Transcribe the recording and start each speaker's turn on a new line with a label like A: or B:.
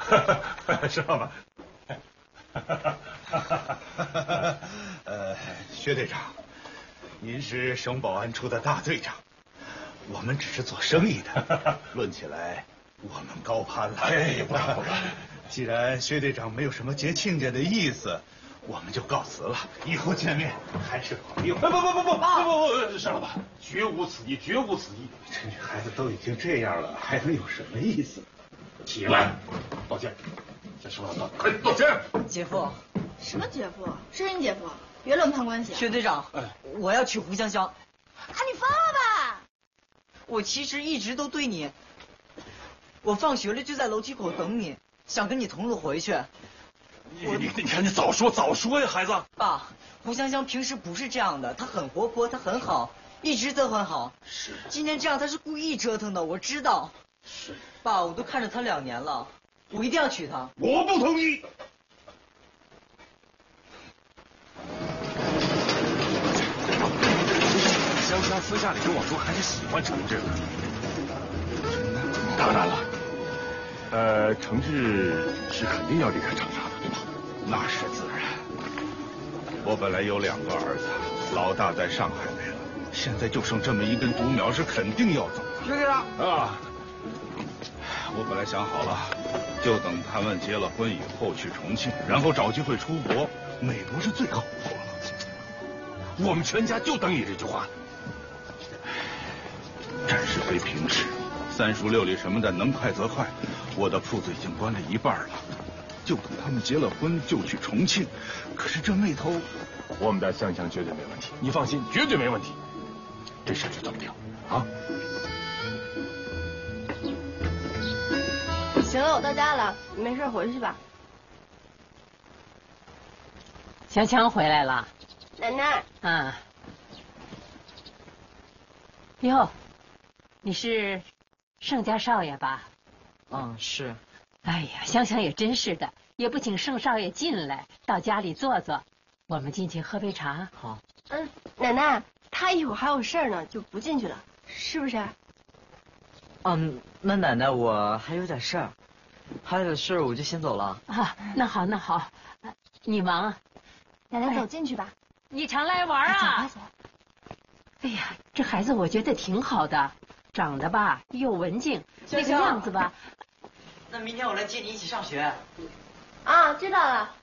A: 知道吗？薛队长，您是省保安处的大队长，我们只是做生意的，论起来我们高攀了。哎，不敢不敢。既然薛队长没有什么结亲家的意思，我们就告辞了。以后见面还是朋友。不，沙老板，绝无此意，绝无此意。这女孩子都已经这样了，还能有什么意思？起来，道歉。先说道，快道歉。
B: 姐夫。
C: 什么姐夫？是你姐夫，别乱攀关系。
B: 薛队长，我要娶胡香香。
C: 啊，你疯了吧？
B: 我其实一直都对你，我放学了就在楼梯口等你，想跟你同路回去。
A: 你看你早说呀，孩子。
B: 爸，胡香香平时不是这样的，她很活泼，她很好，一直都很好。
A: 是。
B: 今天这样，她是故意折腾的，我知道。
A: 是。
B: 爸，我都看着她2年了，我一定要娶她。
A: 我不同意。
D: 香香私下里跟我说，还是喜欢程志的。当然了，程志是肯定要离开长沙的，对吧？
A: 那是自然。我本来有2个儿子，老大在上海没了，现在就剩这么一根独苗，是肯定要走的。
B: 薛队长
A: 啊，我本来想好了，就等他们结了婚以后去重庆，然后找机会出国。美国是最好不过了。
D: 我们全家就等你这句话。
A: 战事非平时，3书6礼什么的能快则快。我的铺子已经关了1半了，就等他们结了婚就去重庆。可是这妹头，
D: 我们的香香绝对没问题，你放心，绝对没问题。这事就这么定啊！
C: 行了，我到家了，你没事回去吧。
E: 香香回来了，
C: 奶奶。
E: 嗯。哟，你是盛家少爷吧？
B: 嗯，是。
E: 哎呀，香香也真是的，也不请盛少爷进来，到家里坐坐。我们进去喝杯茶。
B: 好。
C: 奶奶，他一会儿还有事儿呢，就不进去了，是不是？
B: 那奶奶我还有点事儿，还有点事儿我就先走了。
E: 啊，那好那好，你忙啊。
C: 奶奶走进去吧。
E: 你常来玩啊？
C: 走。
E: 哎呀，这孩子我觉得挺好的，长得吧又文静，那个样子吧。
B: 那明天我来接你一起上学。
C: 啊，知道了。